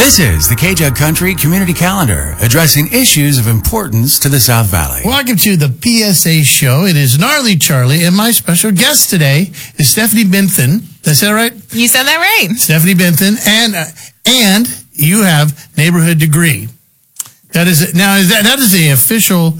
This is the K-Jug Country Community Calendar, addressing issues of importance to the South Valley. Welcome to the PSA show. It is Gnarly Charlie, and my special guest today is Stephanie Bentham. Did I say that right? You said that right. Stephanie Bentham, and you have Neighborhood Degree. That is now. That is the official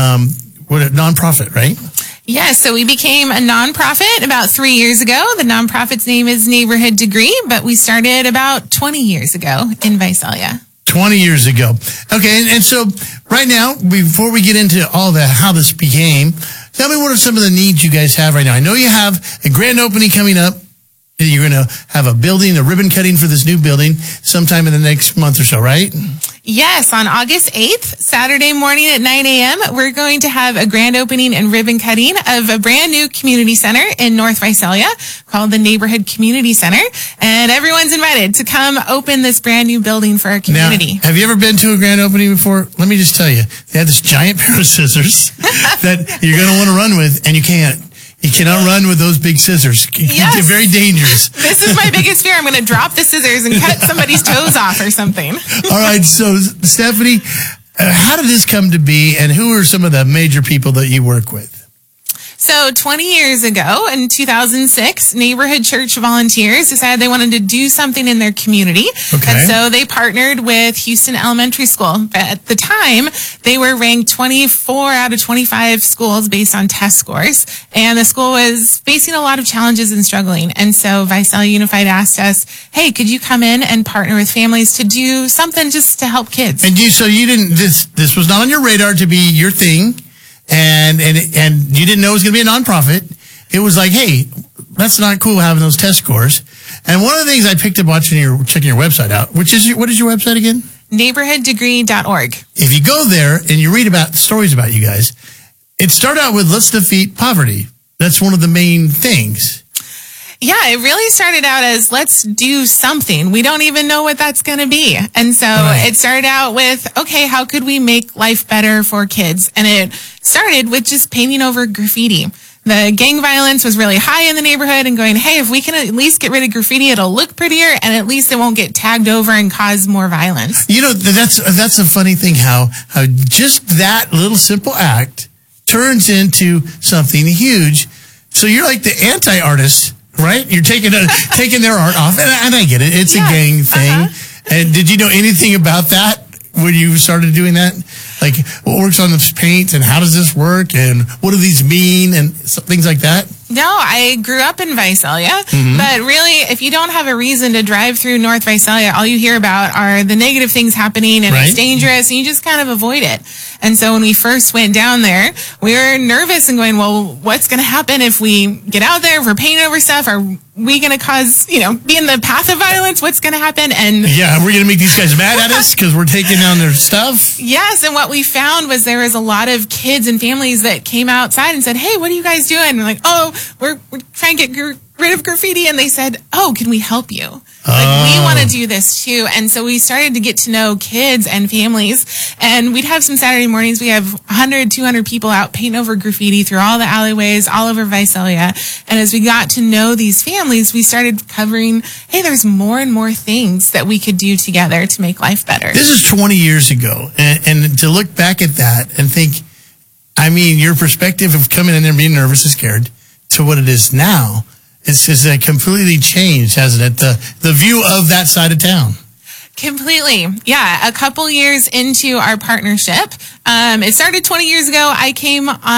nonprofit, right? Yes, so we became a nonprofit about 3 years ago. The nonprofit's name is Neighborhood Degree, but we started about 20 years ago in Visalia. 20 years ago. Okay, and so right now, before we get into all that, how this became, tell me what are some of the needs you guys have right now. I know you have a grand opening coming up. You're going to have a ribbon cutting for this new building sometime in the next month or so, right? Yes, on August 8th, Saturday morning at 9 a.m., we're going to have a grand opening and ribbon cutting of a brand new community center in North Visalia called the Neighborhood Community Center. And everyone's invited to come open this brand new building for our community. Now, have you ever been to a grand opening before? Let me just tell you, they have this giant pair of scissors that you're going to want to run with, and you can't. You cannot run with those big scissors. Yes. They're very dangerous. This is my biggest fear. I'm going to drop the scissors and cut somebody's toes off or something. All right. So, Stephanie, how did this come to be, and who are some of the major people that you work with? So 20 years ago, in 2006, Neighborhood Church volunteers decided they wanted to do something in their community. Okay. And so they partnered with Houston Elementary School. At the time, they were ranked 24 out of 25 schools based on test scores. And the school was facing a lot of challenges and struggling. And so Visalia Unified asked us, hey, could you come in and partner with families to do something just to help kids? And you didn't, this was not on your radar to be your thing. And you didn't know it was going to be a nonprofit. It was like, hey, that's not cool having those test scores. And one of the things I picked up checking your website out, what is your website again? Neighborhooddegree.org. If you go there and you read about stories about you guys, it started out with let's defeat poverty. That's one of the main things. Yeah, it really started out as let's do something. We don't even know what that's going to be. And so It started out with, okay, how could we make life better for kids? And it started with just painting over graffiti. The gang violence was really high in the neighborhood and going, hey, if we can at least get rid of graffiti, it'll look prettier and at least it won't get tagged over and cause more violence. You know, that's a funny thing how just that little simple act turns into something huge. So you're like the anti-artist. Right? You're taking their art off. And I get it. It's a gang thing. And did you know anything about that when you started doing that? Like, what works on this paint and how does this work and what do these mean and things like that? No, I grew up in Visalia, but really, if you don't have a reason to drive through North Visalia, all you hear about are the negative things happening and it's dangerous and you just kind of avoid it. And so when we first went down there, we were nervous and going, well, what's going to happen if we get out there, if we're painting over stuff? Are we going to cause, be in the path of violence? What's going to happen? And yeah, we're going to make these guys mad at us because we're taking down their stuff. Yes, and what we found was there was a lot of kids and families that came outside and said, hey, what are you guys doing? And we're like, oh, we're trying to get rid of graffiti. And they said, oh, can we help you? Like, we want to do this too. And so we started to get to know kids and families. And we'd have some Saturday mornings. We have 100, 200 people out painting over graffiti through all the alleyways, all over Visalia. And as we got to know these families, we started covering, hey, there's more and more things that we could do together to make life better. This is 20 years ago. And to look back at that and think, your perspective of coming in there and being nervous and scared to what it is now, it's just completely changed, hasn't it? The view of that side of town. Completely. Yeah. A couple years into our partnership, it started 20 years ago. I came on